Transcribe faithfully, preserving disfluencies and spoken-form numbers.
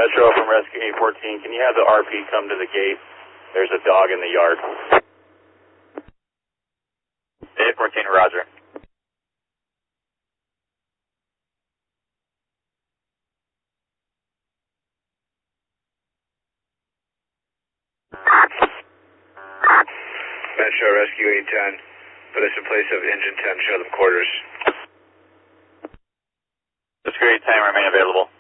Metro from Rescue eight fourteen. Can you have the R P come to the gate? There's a dog in the yard. eight fourteen, roger. Metro Rescue eight ten. Put us in place of Engine ten. Show them quarters. Rescue eight ten, remain available.